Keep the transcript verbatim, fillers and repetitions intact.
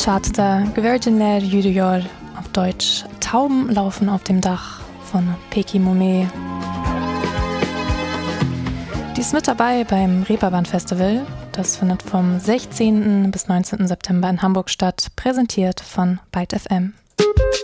Charteta Gwergenler Jüdior, auf Deutsch Tauben laufen auf dem Dach von Peki Mome. Die ist mit dabei beim Reeperbahn Festival. Das findet vom sechzehnten bis neunzehnten September in Hamburg statt, präsentiert von Byte F M.